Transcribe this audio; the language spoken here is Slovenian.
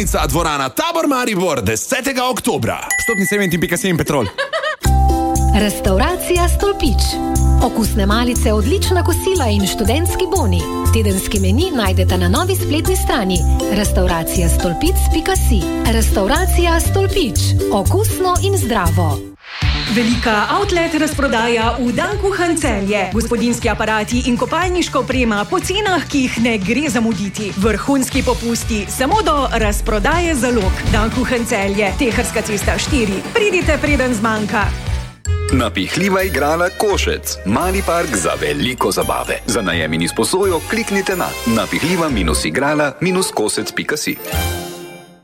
Dvorana Tabor Maribor 10. oktobra. Vstopnice Eventim.si in Petrol. Restauracija Stolpič. Okusne malice, odlična kosila in študentski boni. Tedenski meni najdete na novi spletni strani restauracijastolpic.si. Restauracija Stolpič. Okusno in zdravo. Velika outlet razprodaja v Dankuhan Celje. Gospodinjski aparati in kopalniška oprema po cenah, ki jih ne gre zamuditi. Vrhunski popusti samo do razprodaje zalog. Dankuhan Celje, Teharska cesta 4. Pridite, preden zmanjka. Napihljiva igrala Košec. Mali park za veliko zabave. Za najem in izposojo kliknite na napihljiva-igrala-kosec.si.